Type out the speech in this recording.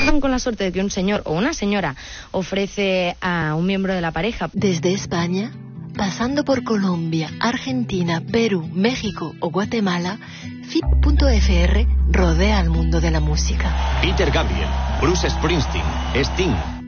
corren con la suerte de que un señor o una señora ofrece a un miembro de la pareja. Desde España, pasando por Colombia, Argentina, Perú, México o Guatemala, FIP.fr rodea al mundo de la música. Peter Gabriel, Bruce Springsteen, Sting,